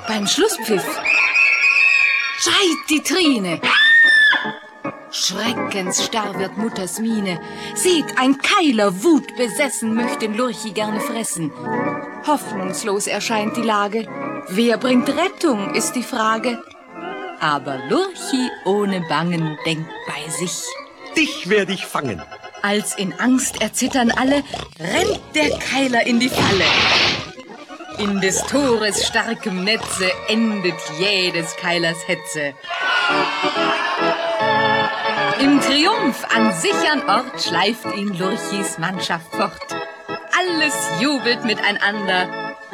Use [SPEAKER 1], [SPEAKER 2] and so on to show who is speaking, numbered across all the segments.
[SPEAKER 1] Beim Schlusspfiff schreit die Trine. Schreckensstarr wird Mutters Miene. Seht, ein Keiler, wutbesessen, möchte den Lurchi gerne fressen. Hoffnungslos erscheint die Lage. Wer bringt Rettung, ist die Frage. Aber Lurchi ohne Bangen denkt bei sich:
[SPEAKER 2] Dich werd ich fangen.
[SPEAKER 1] Als in Angst erzittern alle, rennt der Keiler in die Falle. In des Tores starkem Netze endet jedes Keilers Hetze. Im Triumph an sichern Ort schleift ihn Lurchis Mannschaft fort. Alles jubelt miteinander.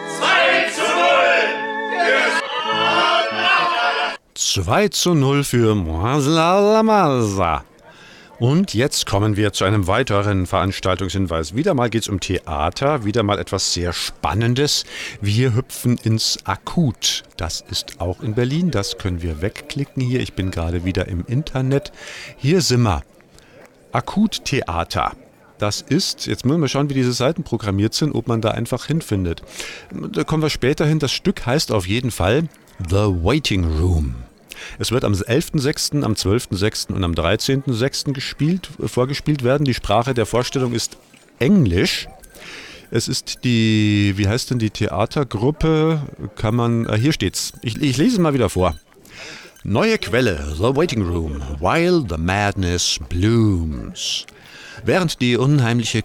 [SPEAKER 3] 2:0 für Moaslalamalsa. Und jetzt kommen wir zu einem weiteren Veranstaltungshinweis. Wieder mal geht's um Theater, wieder mal etwas sehr Spannendes. Wir hüpfen ins Akut. Das ist auch in Berlin, das können wir wegklicken hier. Ich bin gerade wieder im Internet. Hier sind wir. Akut Theater. Das ist, jetzt müssen wir schauen, wie diese Seiten programmiert sind, ob man da einfach hinfindet. Da kommen wir später hin. Das Stück heißt auf jeden Fall The Waiting Room. Es wird am 11.06., am 12.06. und am 13.06. vorgespielt werden. Die Sprache der Vorstellung ist Englisch. Es ist die, wie heißt denn die Theatergruppe? Hier steht's. Ich lese es mal wieder vor. Neue Quelle, The Waiting Room, While the Madness Blooms. Während die unheimliche